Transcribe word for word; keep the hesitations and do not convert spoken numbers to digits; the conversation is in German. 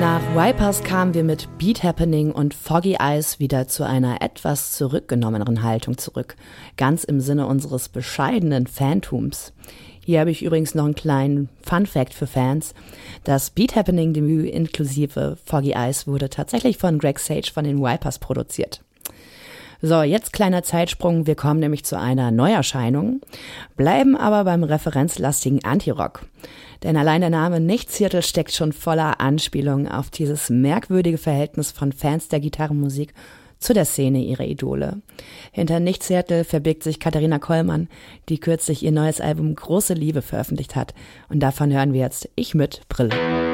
Nach Vipers kamen wir mit Beat Happening und Foggy Eyes wieder zu einer etwas zurückgenommeneren Haltung zurück. Ganz im Sinne unseres bescheidenen Fantums. Hier habe ich übrigens noch einen kleinen Fun-Fact für Fans. Das Beat Happening-Debüt inklusive Foggy Eyes wurde tatsächlich von Greg Sage von den Vipers produziert. So, jetzt kleiner Zeitsprung. Wir kommen nämlich zu einer Neuerscheinung, bleiben aber beim referenzlastigen Anti-Rock. Denn allein der Name Nichtshirtel steckt schon voller Anspielungen auf dieses merkwürdige Verhältnis von Fans der Gitarrenmusik zu der Szene ihrer Idole. Hinter Nichtshirtel verbirgt sich Katharina Kollmann, die kürzlich ihr neues Album Große Liebe veröffentlicht hat. Und davon hören wir jetzt Ich mit Brille.